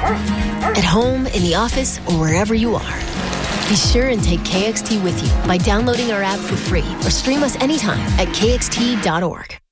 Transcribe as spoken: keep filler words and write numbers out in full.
At home, in the office, or wherever you are. Be sure and take K X T with you by downloading our app for free or stream us anytime at K X T dot org.